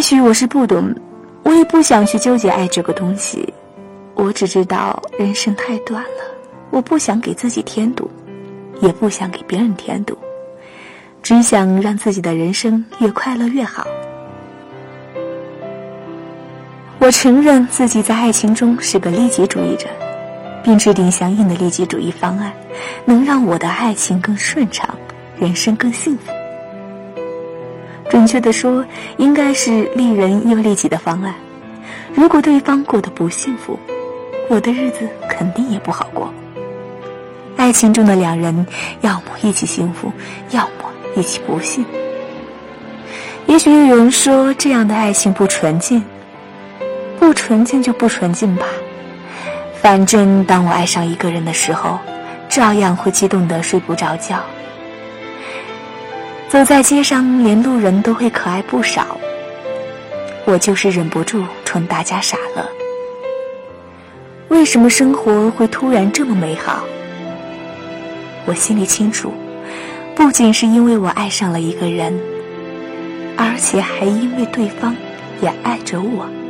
许我是不懂，我也不想去纠结爱这个东西，我只知道人生太短了，我不想给自己添堵，也不想给别人添堵，只想让自己的人生越快乐越好。我承认自己在爱情中是个利己主义者，并制定相应的利己主义方案，能让我的爱情更顺畅，人生更幸福。准确地说，应该是利人又利己的方案。如果对方过得不幸福，我的日子肯定也不好过。爱情中的两人，要么一起幸福，要么一起不幸。也许有人说，这样的爱情不纯净，不纯净就不纯净吧。反正当我爱上一个人的时候，照样会激动得睡不着觉。走在街上，连路人都会可爱不少，我就是忍不住冲大家傻了。为什么生活会突然这么美好？我心里清楚，不仅是因为我爱上了一个人，而且还因为对方也爱着我。